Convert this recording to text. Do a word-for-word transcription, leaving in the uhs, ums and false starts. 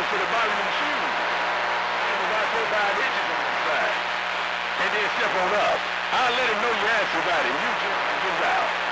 to the bottom of the shoes. And about four, five inches on the side. And then step on up. I'll let him know you asked about it. You just, just out.